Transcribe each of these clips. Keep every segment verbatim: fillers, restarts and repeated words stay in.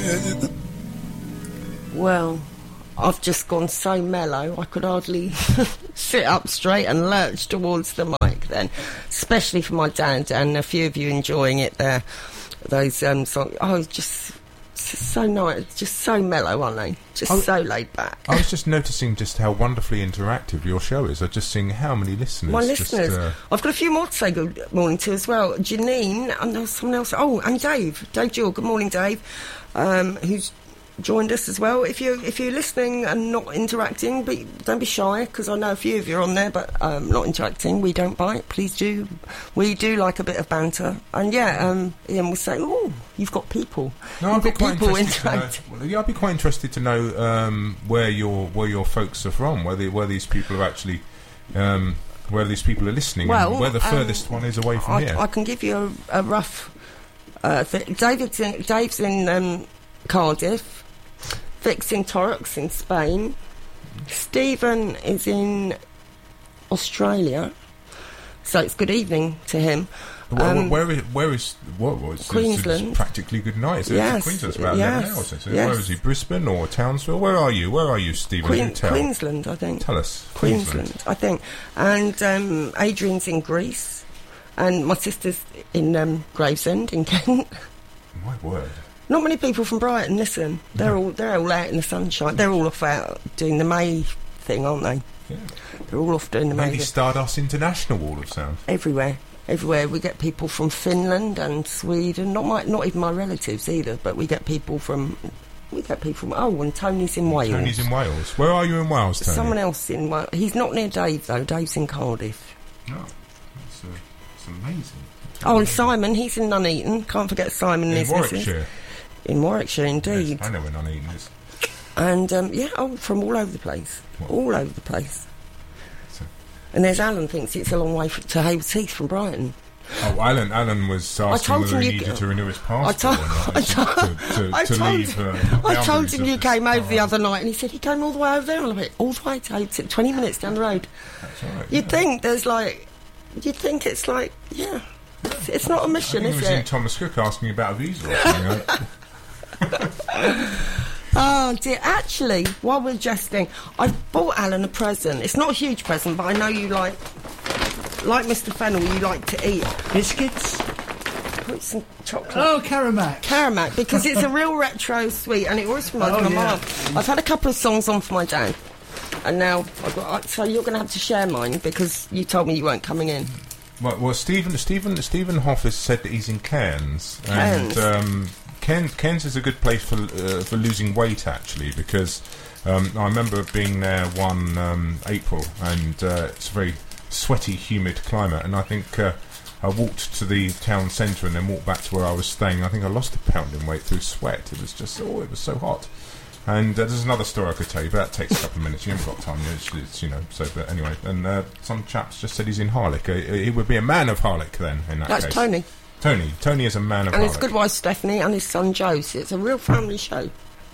head. Well, I've just gone so mellow I could hardly sit up straight and lurch towards the mic then, especially for my dad and a few of you enjoying it there. Those um, songs, oh, just, just so nice, just so mellow, aren't they? Just I, so laid back. I was just noticing just how wonderfully interactive your show is. I've just seen how many listeners. My just, listeners. Uh, I've got a few more to say good morning to as well. Janine, and there's someone else. Oh, and Dave. Dave Jewell. Good morning, Dave, um, who's joined us as well. If you're, if you're listening and not interacting, but don't be shy, because I know a few of you are on there, but um, not interacting. We don't bite. Please do. We do like a bit of banter. And yeah, um, Ian will say, oh, you've got people. No, I'd you've be got quite people interested to know, well, yeah, I'd be quite interested to know um, where your where your folks are from, where, they, where these people are actually... Um, where these people are listening, well, and where the furthest um, one is away from I, here. I can give you a, a rough... Uh, th- David's in, Dave's in um, Cardiff. Vic's in Torrox in Spain. Stephen is in Australia. So it's good evening to him. Well, um, where is where is what was Queensland? It's practically good night. So yes, Queensland's about yes, eleven hours. So yes. Where is he? Brisbane or Townsville? Where are you? Where are you, Stephen? Queen, Do tell. Queensland, I think. Tell us. Queensland, Queensland. I think. And um, Adrian's in Greece, and my sister's in um, Gravesend in Kent. My word. Not many people from Brighton listen. They're all they're all out in the sunshine. They're all off out doing the May thing, aren't they? Yeah. They're all off doing the May Maybe thing. Stardust International Wall of Sound. Everywhere, everywhere. We get people from Finland and Sweden. Not my, not even my relatives either. But we get people from. We get people from. Oh, and Tony's in Wales. Tony's in Wales. Where are you in Wales, Tony? Someone else in Wales. He's not near Dave though. Dave's in Cardiff. No, that's, uh, that's amazing. That's Oh, and amazing. Simon. He's in Nuneaton. Can't forget Simon and In his missus. Warwickshire. In Warwickshire, indeed. Yes, I know where Nuneaton is. And, um, yeah, oh, from all over the place. What? All over the place. So- And there's Alan thinks it's a long way f- to Haywards Heath from Brighton. Oh, Alan Alan was asking told whether him he you needed g- to renew his I passport told, or not, I told, to, to, I to told, leave, uh, I told boundaries him of you this came over the power. other night, and he said he came all the way over there. And I went, all the way to Haywards Heath, twenty minutes down the road. That's right, You'd yeah. think there's like, you'd think it's like, yeah, it's, it's not a mission, I is think it was in it? Thomas Cook asking about a visa or something. Oh dear, actually, while we're jesting, I bought Alan a present. It's not a huge present, but I know you like, like Mister Fennell, you like to eat Biscuits? put some chocolate. Oh, Caramac. Caramac, because it's a real retro sweet, and it always reminds Oh, me of my yeah. mum. I've had a couple of songs on for my dad, and now I've got. So you're going to have to share mine because you told me you weren't coming in. Well, well, Stephen Stephen Stephen Hoff has said that he's in Cairns, Cairns. and um, Cairns, Cairns is a good place for uh, for losing weight actually, because um, I remember being there one um, April, and uh, it's a very sweaty, humid climate, and I think uh, I walked to the town centre and then walked back to where I was staying. I think I lost a pound in weight through sweat. It was just oh, it was so hot. And uh, there's another story I could tell you, but that takes a couple of minutes. You haven't got time, it's, it's, you know. So, but anyway, and uh, some chaps just said he's in Harlech. Uh, he would be a man of Harlech then. In that That's case, Tony. Tony, Tony is a man of And Harlech. his good wife Stephanie and his son Joe. So it's a real family show.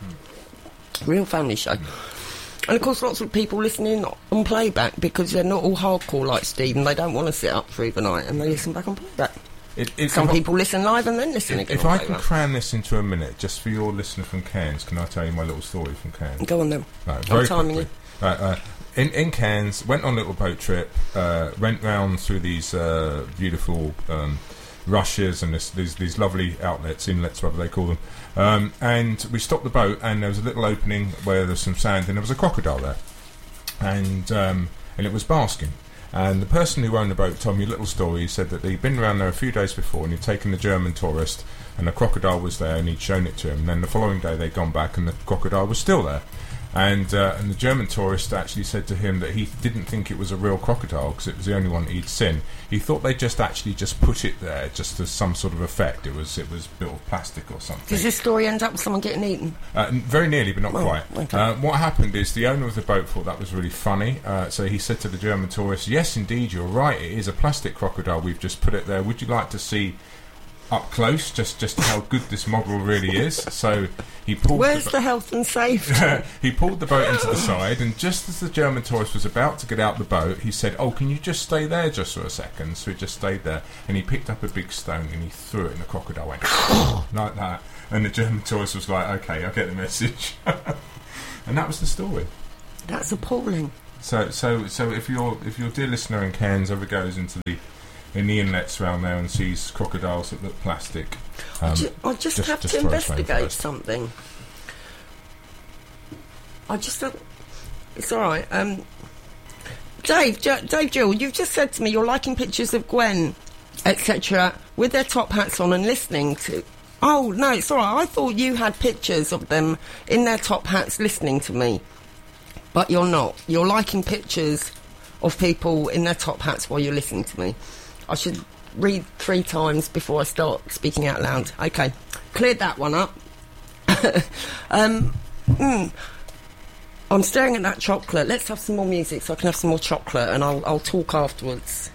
Real family show. And of course lots of people listening on playback because they're not all hardcore like Stephen. They don't want to sit up through the night and they listen back on playback. It, it, Some if I- people listen live and then listen again If on I can playback. cram this into a minute, just for your listener from Cairns, can I tell you my little story from Cairns? Go on then. Right, very I'm timing quickly. Right, uh, in, in Cairns, went on a little boat trip, uh, went round through these uh, beautiful um, rushes and this, these, these lovely outlets, inlets, whatever they call them. Um, and we stopped the boat, and there was a little opening where there was some sand, and there was a crocodile there. And um, and it was basking. And the person who owned the boat told me a little story. He said that he'd been around there a few days before and he'd taken the German tourist and the crocodile was there and he'd shown it to him. And then the following day they'd gone back and the crocodile was still there. And uh, and the German tourist actually said to him that he didn't think it was a real crocodile because it was the only one he'd seen. He thought they just actually just put it there just as some sort of effect. It was it was built of plastic or something. Does this story end up with someone getting eaten? Uh, n- very nearly, but not Oh, quite. okay. Uh, what happened is the owner of the boat thought that was really funny, uh, so he said to the German tourist, "Yes, indeed, you're right. It is a plastic crocodile. We've just put it there. Would you like to see up close just just how good this model really is?" So he pulled. Where's the, the health and safety? he pulled the boat into the side, and just as the German tourist was about to get out the boat, he said, "Oh, can you just stay there just for a second?" So he just stayed there, and he picked up a big stone and he threw it, and the crocodile went like that. And the German tourist was like, okay, I get the message. And that was the story. That's appalling. So, so, so if your if your dear listener in Cairns ever goes into the in the inlets around there and sees crocodiles that look plastic, um, I, ju- I just, just have just to throw a investigate rainforest. something. I just don't. It's all right. Um, Dave, J- Dave, Jill, you've just said to me you're liking pictures of Gwen, et cetera, with their top hats on and listening to. Oh no, it's all right. I thought you had pictures of them in their top hats listening to me. But you're not. You're liking pictures of people in their top hats while you're listening to me. I should read three times before I start speaking out loud. Okay, cleared that one up. um, mm, I'm staring at that chocolate. Let's have some more music so I can have some more chocolate, and I'll, I'll talk afterwards.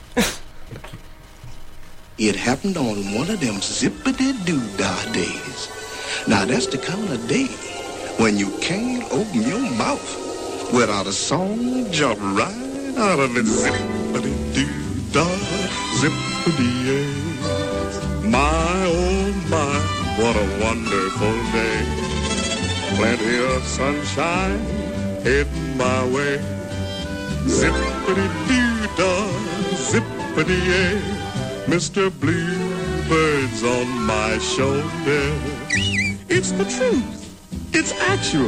It happened on one of them zippity-doo-dah days. Now that's the kind of day when you can't open your mouth without a song jump right out of it. Zippity-doo-dah, zippity-yay. My, oh my, what a wonderful day. Plenty of sunshine heading my way. Zippity-doo-dah, zippity-yay. Mister Bluebird's on my shoulder. It's the truth. It's actual.